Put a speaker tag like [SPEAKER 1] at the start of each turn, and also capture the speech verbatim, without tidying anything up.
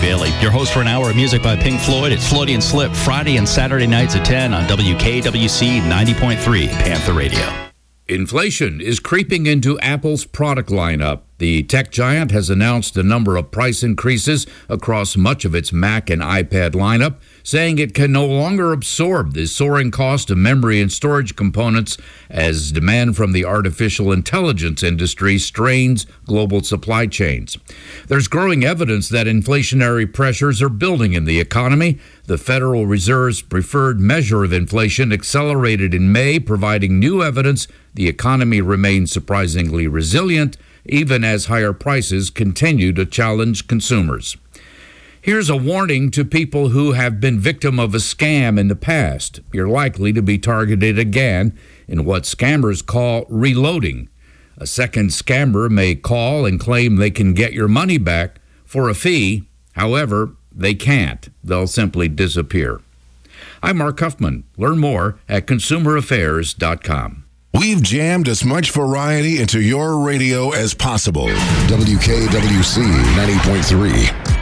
[SPEAKER 1] Bailey, your host for an hour of music by Pink Floyd. It's Floaty and Slip, Friday and Saturday nights at ten on W K W C ninety point three Panther Radio.
[SPEAKER 2] Inflation is creeping into Apple's product lineup. The tech giant has announced a number of price increases across much of its Mac and iPad lineup, saying it can no longer absorb the soaring cost of memory and storage components as demand from the artificial intelligence industry strains global supply chains. There's growing evidence that inflationary pressures are building in the economy. The Federal Reserve's preferred measure of inflation accelerated in May, providing new evidence the economy remains surprisingly resilient, even as higher prices continue to challenge consumers. Here's a warning to people who have been victim of a scam in the past. You're likely to be targeted again in what scammers call reloading. A second scammer may call and claim they can get your money back for a fee. However, they can't. They'll simply disappear. I'm Mark Huffman. Learn more at consumer affairs dot com.
[SPEAKER 3] We've jammed as much variety into your radio as possible. W K W C ninety point three.